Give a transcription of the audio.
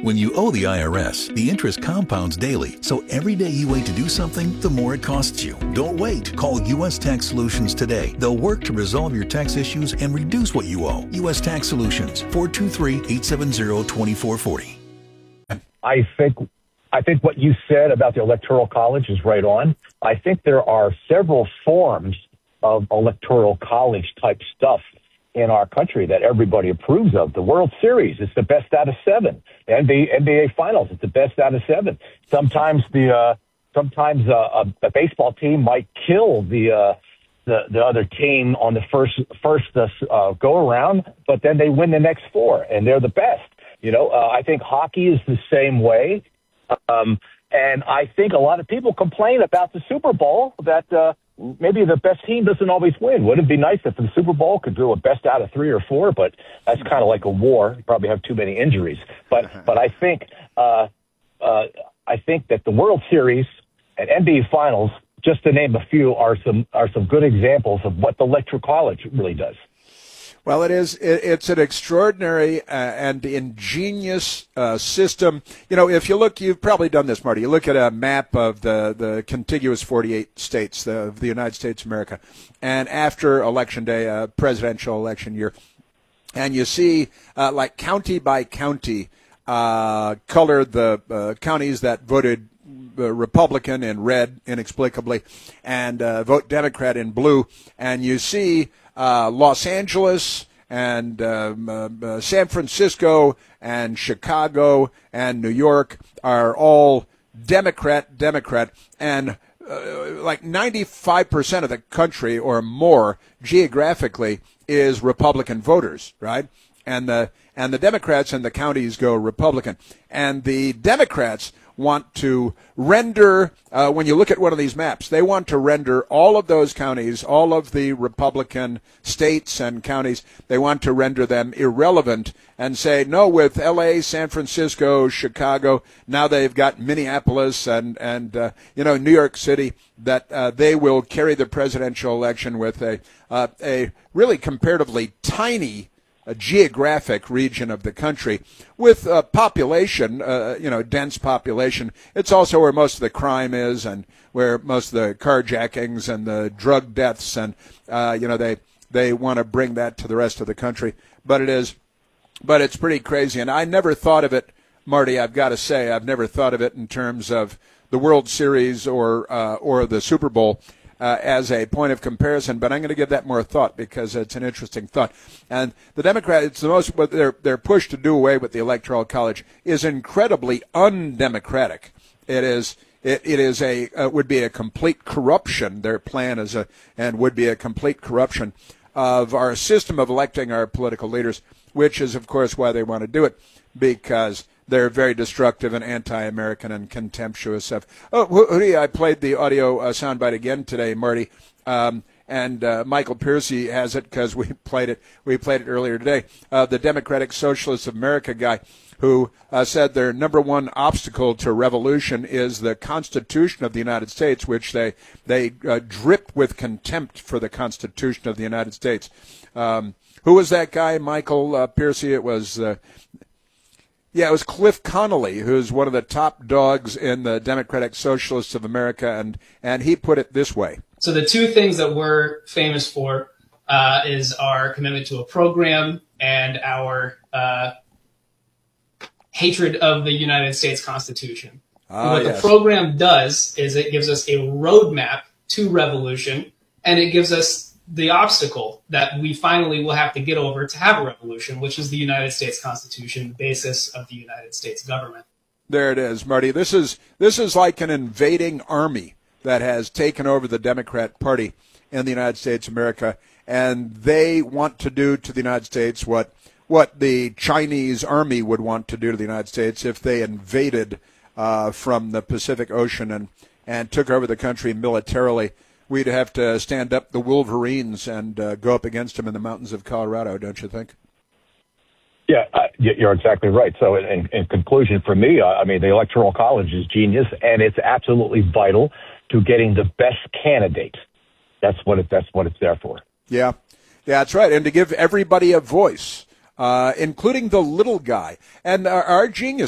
When you owe the IRS, the interest compounds daily, so every day you wait to do something, the more it costs you. Don't wait. Call U.S. Tax Solutions today. They'll work to resolve your tax issues and reduce what you owe. U.S. Tax Solutions, 423-870-2440. I think what you said about the Electoral College is right on. I think there are several forms of Electoral College type stuff in our country that everybody approves of. The World Series is the best out of 7. The NBA Finals is the best out of 7. Sometimes a baseball team might kill the other team on the first go around, but then they win the next 4 and they're the best. I think hockey is the same way. And I think a lot of people complain about the Super Bowl that maybe the best team doesn't always win. Wouldn't it be nice if the Super Bowl could do a best out of 3 or 4? But that's kind of like a war. You probably have too many injuries. But I think that the World Series and NBA Finals, just to name a few, are some good examples of what the Electoral College really does. Well, it is. It's an extraordinary and ingenious system. If you look, you've probably done this, Marty. You look at a map of the contiguous 48 states of the United States of America, and after Election Day, presidential election year, and you see like county by county, color the counties that voted Republican in red inexplicably, and vote Democrat in blue, and you see Los Angeles and San Francisco and Chicago and New York are all Democrat, and like 95% of the country or more geographically is Republican voters, right? And the Democrats in the counties go Republican, and the Democrats want to render, when you look at one of these maps, they want to render all of those counties, all of the Republican states and counties, they want to render them irrelevant and say, no, with L.A., San Francisco, Chicago, now they've got Minneapolis and New York City, that they will carry the presidential election with a really comparatively tiny a geographic region of the country with a population, dense population. It's also where most of the crime is and where most of the carjackings and the drug deaths, and they want to bring that to the rest of the country. But it's pretty crazy. And I never thought of it, Marty, I've got to say, I've never thought of it in terms of the World Series or the Super Bowl as a point of comparison, but I'm going to give that more thought because it's an interesting thought. And the Democrats, it's the most, what their push to do away with the Electoral College is incredibly undemocratic. It would be a complete corruption. Their plan would be a complete corruption of our system of electing our political leaders, which is, of course, why they want to do it, because they're very destructive and anti-American and contemptuous of. I played the audio soundbite again today, Marty, and Michael Piercy has it because we played it earlier today. The Democratic Socialists of America guy who said their number one obstacle to revolution is the Constitution of the United States, which they drip with contempt for the Constitution of the United States. Who was that guy, Michael Piercy? It was. It was Cliff Connolly, who's one of the top dogs in the Democratic Socialists of America, and he put it this way. So the two things that we're famous for is our commitment to a program and our hatred of the United States Constitution. What the program does is it gives us a roadmap to revolution, and it gives us the obstacle that we finally will have to get over to have a revolution, which is the United States Constitution, the basis of the United States government. There it is, Marty. This is like an invading army that has taken over the Democrat Party in the United States of America, and they want to do to the United States what the Chinese army would want to do to the United States if they invaded from the Pacific Ocean and took over the country militarily. We'd have to stand up the Wolverines and go up against them in the mountains of Colorado, don't you think? Yeah, you're exactly right. So in conclusion, for me, the Electoral College is genius, and it's absolutely vital to getting the best candidate. That's what it's there for. Yeah, that's right, and to give everybody a voice, including the little guy. And our genius